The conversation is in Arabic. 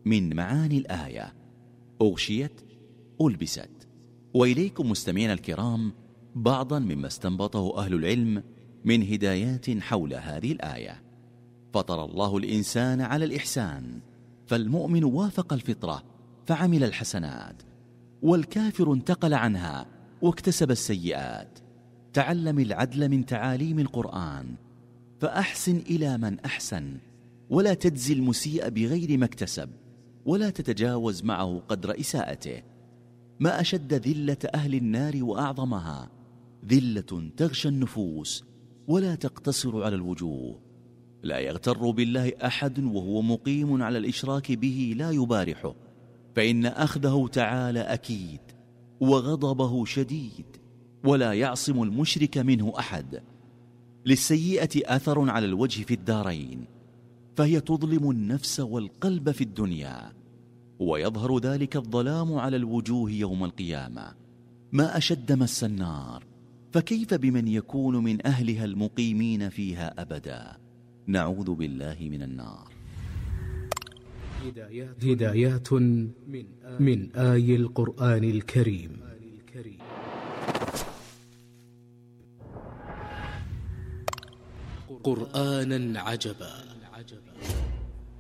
من معاني الآية: أغشيت، ألبست. وإليكم مستمعين الكرام بعضا مما استنبطه أهل العلم من هدايات حول هذه الآية. فطر الله الإنسان على الإحسان، فالمؤمن وافق الفطرة فعمل الحسنات، والكافر انتقل عنها واكتسب السيئات. تعلم العدل من تعاليم القرآن، فأحسن إلى من أحسن، ولا تجزي المسيء بغير ما اكتسب، ولا تتجاوز معه قدر إساءته. ما أشد ذلة أهل النار وأعظمها، ذلة تغشى النفوس ولا تقتصر على الوجوه. لا يغتر بالله أحد وهو مقيم على الإشراك به لا يبارحه، فإن أخذه تعالى أكيد، وغضبه شديد، ولا يعصم المشرك منه أحد. للسيئة أثر على الوجه في الدارين، فهي تظلم النفس والقلب في الدنيا، ويظهر ذلك الظلام على الوجوه يوم القيامة. ما أشد مس النار، فكيف بمن يكون من أهلها المقيمين فيها أبدا. نعوذ بالله من النار. هدايات من آي القرآن الكريم. قرآنا عجبا